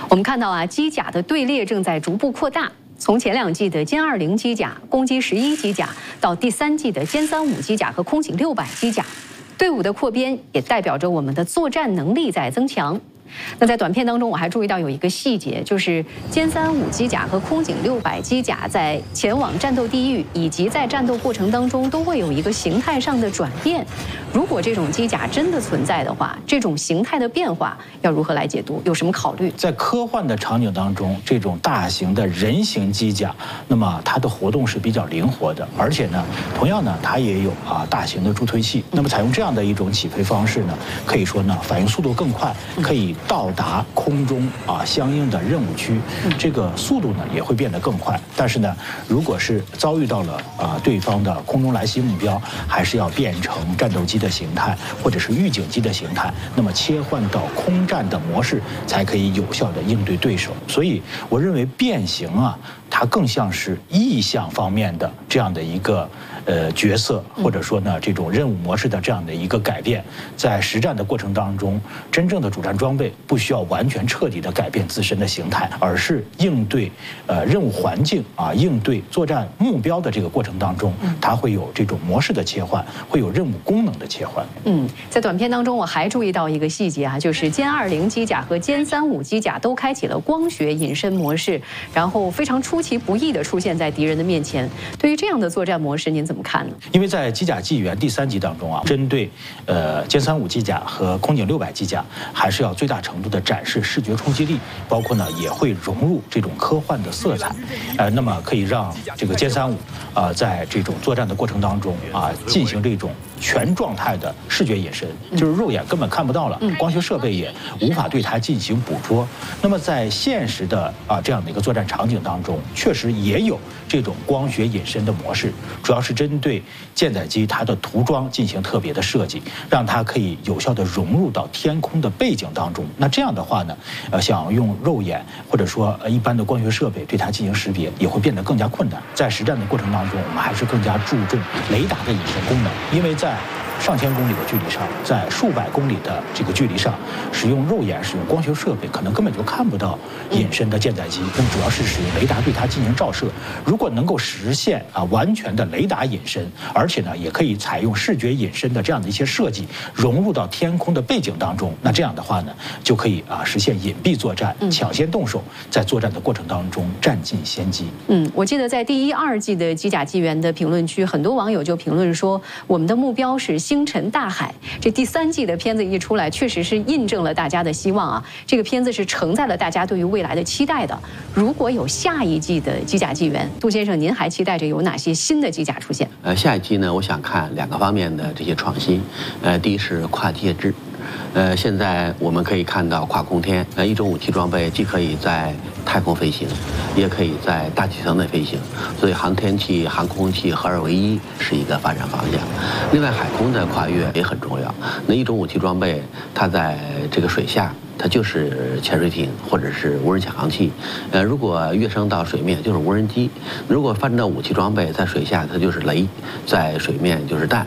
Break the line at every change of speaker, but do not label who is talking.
我们看到啊，机甲的队列正在逐步扩大。从前2季的歼20机甲、攻击11机甲，到第3季的歼35机甲和空警600机甲，队伍的扩编也代表着我们的作战能力在增强。那在短片当中，我还注意到有一个细节，就是歼35机甲和空警600机甲在前往战斗地域以及在战斗过程当中都会有一个形态上的转变。如果这种机甲真的存在的话，这种形态的变化要如何来解读？有什么考虑？
在科幻的场景当中，这种大型的人形机甲，那么它的活动是比较灵活的，而且呢，同样呢，它也有大型的助推器。那么采用这样的一种起飞方式呢，可以说呢，反应速度更快，可以到达空中相应的任务区，这个速度呢也会变得更快。但是呢，如果是遭遇到了对方的空中来袭目标，还是要变成战斗机的形态或者是预警机的形态，那么切换到空战的模式，才可以有效的应对对手。所以我认为变形它更像是意象方面的这样的一个角色，或者说呢这种任务模式的这样的一个改变。在实战的过程当中，真正的主战装备不需要完全彻底的改变自身的形态，而是应对任务环境应对作战目标的这个过程当中，它会有这种模式的切换，会有任务功能的切换。
在短片当中我还注意到一个细节就是歼20机甲和歼35机甲都开启了光学隐身模式，然后非常出其不意地出现在敌人的面前。对于这样的作战模式，您怎么看呢？
因为在机甲纪元第3集当中针对歼35机甲和空警600机甲，还是要最大程度的展示视觉冲击力，包括呢也会融入这种科幻的色彩，那么可以让这个歼35在这种作战的过程当中进行这种全状态的视觉隐身，就是肉眼根本看不到了，光学设备也无法对它进行捕捉。那么在现实的这样的一个作战场景当中，确实也有这种光学隐身的模式，主要是针对舰载机它的涂装进行特别的设计，让它可以有效的融入到天空的背景当中。那这样的话呢，想用肉眼或者说一般的光学设备对它进行识别，也会变得更加困难。在实战的过程当中，我们还是更加注重雷达的隐身功能，因为在上千公里的距离上，在数百公里的这个距离上，使用肉眼、使用光学设备，可能根本就看不到隐身的舰载机。那么主要是使用雷达对它进行照射。如果能够实现完全的雷达隐身，而且呢也可以采用视觉隐身的这样的一些设计，融入到天空的背景当中，那这样的话呢，就可以实现隐蔽作战，抢先动手，在作战的过程当中占尽先机。
我记得在第1、2季的机甲纪元的评论区，很多网友就评论说，我们的目标是星辰大海。这第3季的片子一出来，确实是印证了大家的希望这个片子是承载了大家对于未来的期待的。如果有下一季的机甲纪元，杜先生，您还期待着有哪些新的机甲出现？
下一季呢，我想看2个方面的这些创新。第一是跨介质。现在我们可以看到跨空天，一种武器装备既可以在太空飞行，也可以在大气层内飞行，所以航天器、航空器合二为一是一个发展方向。另外，海空的跨越也很重要。那一种武器装备，它在这个水下，它就是潜水艇或者是无人潜航器，如果跃升到水面就是无人机；如果发展到武器装备，在水下它就是雷，在水面就是弹。